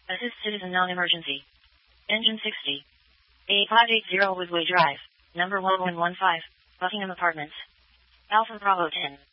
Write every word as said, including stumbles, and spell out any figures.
Assist citizen non-emergency. Engine sixty. A five eight zero Woodway Drive. Number one one one five. Buckingham Apartments. Alpha Bravo ten.